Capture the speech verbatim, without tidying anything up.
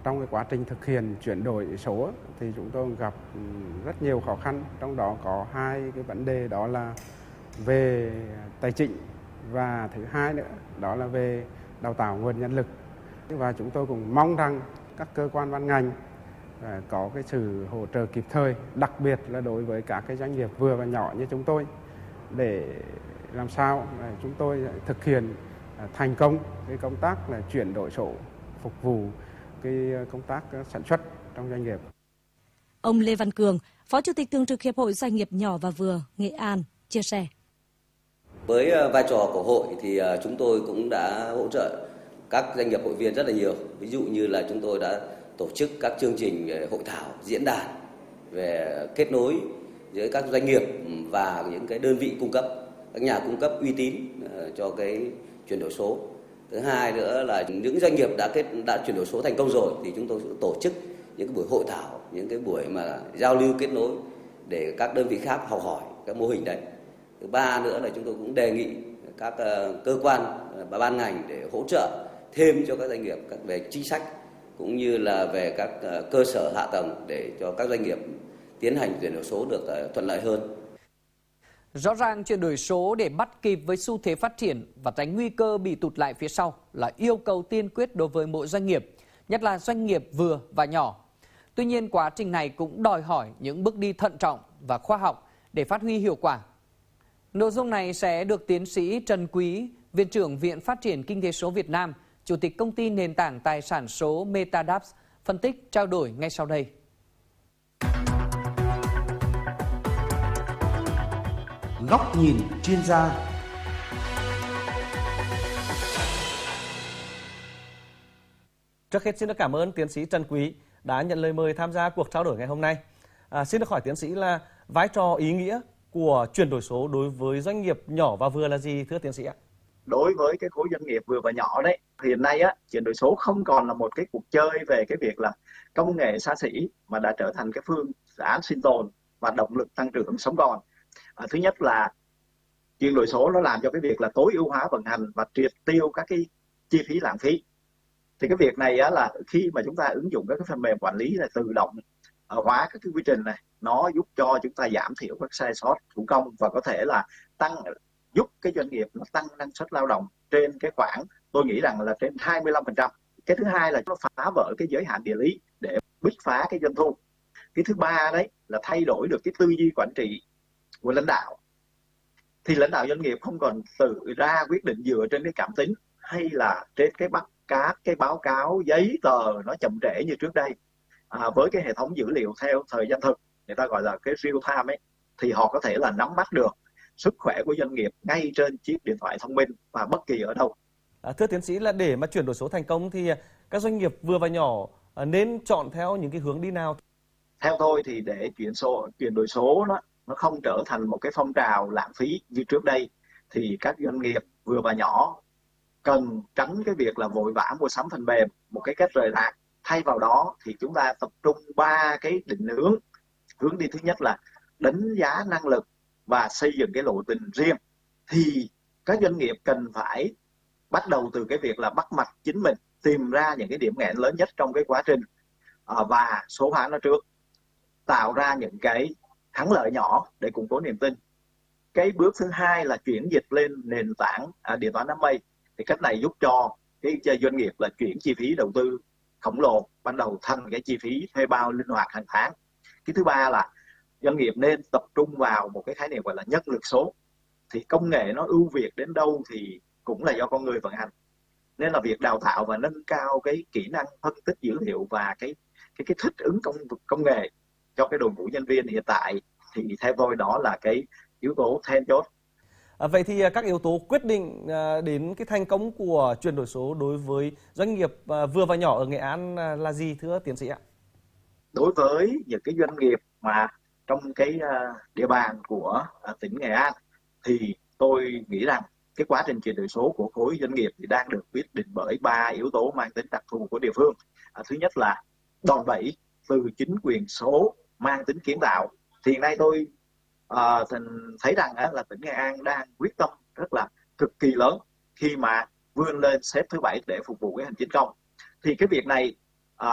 Trong cái quá trình thực hiện chuyển đổi số thì chúng tôi gặp rất nhiều khó khăn, trong đó có hai cái vấn đề, đó là về tài chính và thứ hai nữa đó là về đào tạo nguồn nhân lực. Và chúng tôi cũng mong rằng các cơ quan ban ngành có cái sự hỗ trợ kịp thời, đặc biệt là đối với các cái doanh nghiệp vừa và nhỏ như chúng tôi, để làm sao chúng tôi thực hiện thành công cái công tác là chuyển đổi số, phục vụ cái công tác sản xuất trong doanh nghiệp. Ông Lê Văn Cường, Phó Chủ tịch Thường trực Hiệp hội Doanh nghiệp nhỏ và vừa Nghệ An chia sẻ. Với vai trò của hội thì chúng tôi cũng đã hỗ trợ các doanh nghiệp hội viên rất là nhiều. Ví dụ như là chúng tôi đã tổ chức các chương trình hội thảo, diễn đàn về kết nối giữa các doanh nghiệp và những cái đơn vị cung cấp, các nhà cung cấp uy tín cho cái chuyển đổi số. Thứ hai nữa là những doanh nghiệp đã kết đã chuyển đổi số thành công rồi thì chúng tôi sẽ tổ chức những cái buổi hội thảo, những cái buổi mà giao lưu kết nối để các đơn vị khác học hỏi các mô hình đấy. Thứ ba nữa là chúng tôi cũng đề nghị các cơ quan và ban ngành để hỗ trợ thêm cho các doanh nghiệp về chính sách cũng như là về các cơ sở hạ tầng để cho các doanh nghiệp tiến hành chuyển đổi số được thuận lợi hơn. Rõ ràng chuyển đổi số để bắt kịp với xu thế phát triển và tránh nguy cơ bị tụt lại phía sau là yêu cầu tiên quyết đối với mỗi doanh nghiệp, nhất là doanh nghiệp vừa và nhỏ. Tuy nhiên, quá trình này cũng đòi hỏi những bước đi thận trọng và khoa học để phát huy hiệu quả. Nội dung này sẽ được tiến sĩ Trần Quý, Viện trưởng Viện Phát triển Kinh tế số Việt Nam, Chủ tịch Công ty Nền tảng Tài sản số Metadaps phân tích trao đổi ngay sau đây. Góc nhìn chuyên gia. Trước hết xin được cảm ơn tiến sĩ Trần Quý đã nhận lời mời tham gia cuộc trao đổi ngày hôm nay. À, xin được hỏi tiến sĩ là vai trò ý nghĩa của chuyển đổi số đối với doanh nghiệp nhỏ và vừa là gì, thưa tiến sĩ ạ? Đối với cái khối doanh nghiệp vừa và nhỏ đấy, hiện nay á, chuyển đổi số không còn là một cái cuộc chơi về cái việc là công nghệ xa xỉ, mà đã trở thành cái phương án sinh tồn và động lực tăng trưởng sống còn. À, thứ nhất là chuyển đổi số nó làm cho cái việc là tối ưu hóa vận hành và triệt tiêu các cái chi phí lãng phí. Thì cái việc này á, là khi mà chúng ta ứng dụng các cái phần mềm quản lý là tự động hóa các cái quy trình này, nó giúp cho chúng ta giảm thiểu các sai sót thủ công và có thể là tăng giúp cái doanh nghiệp nó tăng năng suất lao động trên cái khoảng, tôi nghĩ rằng là trên hai mươi lăm phần trăm. Cái thứ hai là nó phá vỡ cái giới hạn địa lý để bứt phá cái doanh thu. Cái thứ ba đấy là thay đổi được cái tư duy quản trị của lãnh đạo. Thì lãnh đạo doanh nghiệp không còn tự ra quyết định dựa trên cái cảm tính hay là trên cái bắt các cái báo cáo giấy tờ nó chậm trễ như trước đây. À, với cái hệ thống dữ liệu theo thời gian thực, người ta gọi là cái real time ấy, thì họ có thể là nắm bắt được sức khỏe của doanh nghiệp ngay trên chiếc điện thoại thông minh và bất kỳ ở đâu. À, thưa tiến sĩ là để mà chuyển đổi số thành công thì các doanh nghiệp vừa và nhỏ nên chọn theo những cái hướng đi nào? Theo tôi thì để chuyển số chuyển đổi số nó nó không trở thành một cái phong trào lãng phí như trước đây, thì các doanh nghiệp vừa và nhỏ cần tránh cái việc là vội vã mua sắm phần mềm một cái cách rời rạc. Thay vào đó thì chúng ta tập trung ba cái định hướng. Hướng đi thứ nhất là đánh giá năng lực và xây dựng cái lộ trình riêng. Thì các doanh nghiệp cần phải bắt đầu từ cái việc là bắt mặt chính mình, tìm ra những cái điểm nghẽn lớn nhất trong cái quá trình và số hóa nó trước, tạo ra những cái thắng lợi nhỏ để củng cố niềm tin. Cái bước thứ hai là chuyển dịch lên nền tảng à, điện toán đám mây. Thì cách này giúp cho cái doanh nghiệp là chuyển chi phí đầu tư khổng lồ ban đầu thành cái chi phí thuê bao linh hoạt hàng tháng. Cái thứ ba là doanh nghiệp nên tập trung vào một cái khái niệm gọi là nhân lực số. Thì công nghệ nó ưu việt đến đâu thì cũng là do con người vận hành. Nên là việc đào tạo và nâng cao cái kỹ năng phân tích dữ liệu và cái cái cái thích ứng công công nghệ cho cái đội ngũ nhân viên hiện tại thì theo tôi đó là cái yếu tố then chốt. À, vậy thì các yếu tố quyết định đến cái thành công của chuyển đổi số đối với doanh nghiệp vừa và nhỏ ở Nghệ An là gì, thưa tiến sĩ ạ? Đối với những cái doanh nghiệp mà trong cái địa bàn của tỉnh Nghệ An thì tôi nghĩ rằng cái quá trình chuyển đổi số của khối doanh nghiệp thì đang được quyết định bởi ba yếu tố mang tính đặc thù của địa phương. À, thứ nhất là đòn bẩy từ chính quyền số mang tính kiến tạo. Thì hiện nay tôi uh, thấy rằng uh, là tỉnh Nghệ An đang quyết tâm rất là cực kỳ lớn khi mà vươn lên xếp thứ bảy để phục vụ cái hành chính công. Thì cái việc này